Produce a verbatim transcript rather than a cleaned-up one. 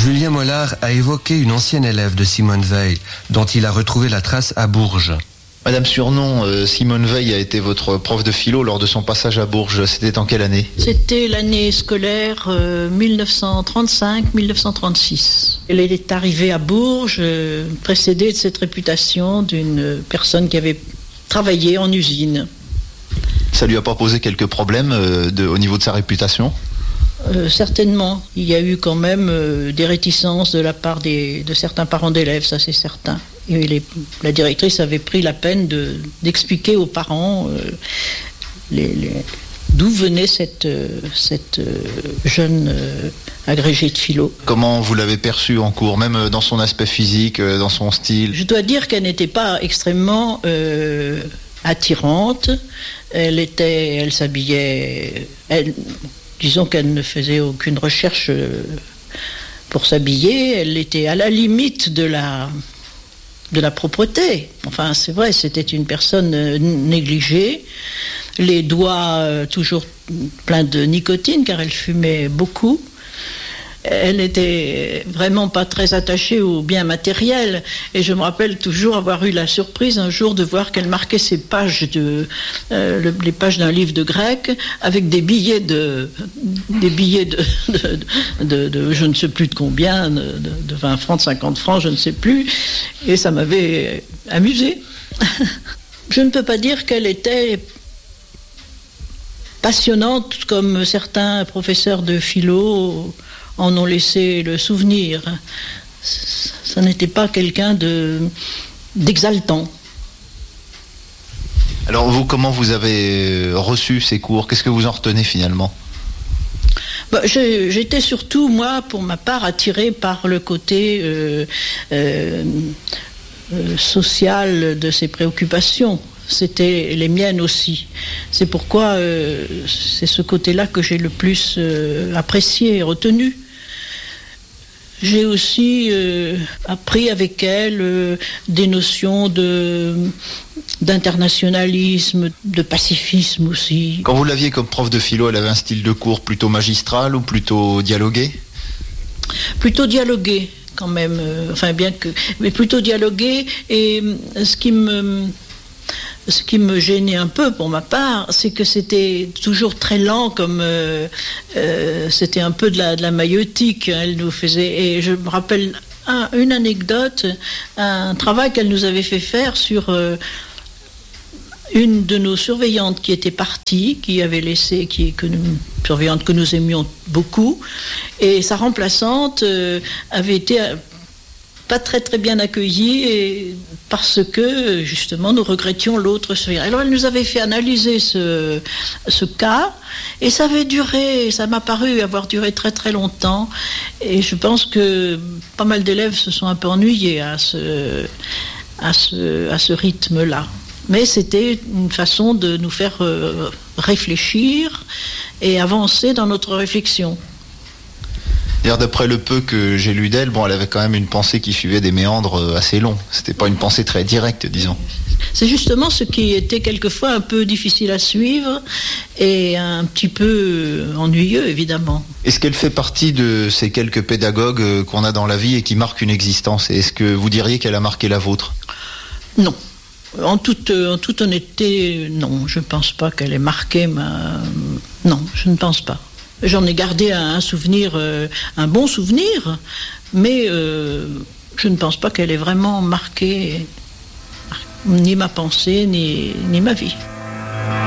Julien Mollard a évoqué une ancienne élève de Simone Veil, dont il a retrouvé la trace à Bourges. Madame Surnon, euh, Simone Veil a été votre prof de philo lors de son passage à Bourges. C'était en quelle année ? C'était l'année scolaire euh, mille neuf cent trente-cinq mille neuf cent trente-six. Elle est arrivée à Bourges, euh, précédée de cette réputation d'une personne qui avait travaillé en usine. Ça lui a pas posé quelques problèmes euh, de, au niveau de sa réputation ? Euh, certainement. Il y a eu quand même euh, des réticences de la part des, de certains parents d'élèves, ça c'est certain. Et les, la directrice avait pris la peine de, d'expliquer aux parents euh, les, les, d'où venait cette, euh, cette euh, jeune euh, agrégée de philo. Comment vous l'avez perçue en cours, même dans son aspect physique, dans son style ? Je dois dire qu'elle n'était pas extrêmement euh, attirante. Elle était, elle s'habillait... Elle, disons qu'elle ne faisait aucune recherche pour s'habiller. Elle était à la limite de la... de la propreté. Enfin, c'est vrai, c'était une personne négligée, les doigts euh, toujours pleins de nicotine, car elle fumait beaucoup. Elle n'était vraiment pas très attachée aux biens matériels, et je me rappelle toujours avoir eu la surprise un jour de voir qu'elle marquait ses pages de, euh, le, les pages d'un livre de grec avec des billets de, des billets de, de, de, de, de je ne sais plus de combien, de, de vingt francs, de cinquante francs, je ne sais plus, et ça m'avait amusée. Je ne peux pas dire qu'elle était passionnante comme certains professeurs de philo en ont laissé le souvenir. Ça n'était pas quelqu'un de, d'exaltant. Alors vous, comment vous avez reçu ces cours ? Qu'est-ce que vous en retenez finalement ? Bah, je, j'étais surtout, moi, pour ma part, attirée par le côté euh, euh, euh, social de ses préoccupations. C'était les miennes aussi. C'est pourquoi euh, c'est ce côté-là que j'ai le plus euh, apprécié et retenu. J'ai aussi euh, appris avec elle euh, des notions de, d'internationalisme, de pacifisme aussi. Quand vous l'aviez comme prof de philo, elle avait un style de cours plutôt magistral ou plutôt dialogué ? Plutôt dialogué, quand même. Euh, enfin, bien que... Mais plutôt dialogué. Et euh, ce qui me... Ce qui me gênait un peu pour ma part, c'est que c'était toujours très lent, comme euh, euh, c'était un peu de la, de la maïeutique. Elle nous faisait, et je me rappelle un, une anecdote, un travail qu'elle nous avait fait faire sur euh, une de nos surveillantes qui était partie, qui avait laissé, qui que nous, une surveillante que nous aimions beaucoup, et sa remplaçante euh, avait été pas très très bien accueillie, et parce que justement nous regrettions l'autre surveillant. Alors elle nous avait fait analyser ce, ce cas, et ça avait duré, ça m'a paru avoir duré très très longtemps, et je pense que pas mal d'élèves se sont un peu ennuyés à ce, à ce, à ce rythme-là. Mais c'était une façon de nous faire euh, réfléchir et avancer dans notre réflexion. D'ailleurs, d'après le peu que j'ai lu d'elle, bon, elle avait quand même une pensée qui suivait des méandres assez longs. C'était pas une pensée très directe, disons. C'est justement ce qui était quelquefois un peu difficile à suivre et un petit peu ennuyeux, évidemment. Est-ce qu'elle fait partie de ces quelques pédagogues qu'on a dans la vie et qui marquent une existence ? Et est-ce que vous diriez qu'elle a marqué la vôtre ? Non. En toute, en toute honnêteté, non. Je ne pense pas qu'elle ait marqué ma... Non, je ne pense pas. J'en ai gardé un, un souvenir, euh, un bon souvenir, mais euh, je ne pense pas qu'elle ait vraiment marqué ni ma pensée, ni, ni ma vie.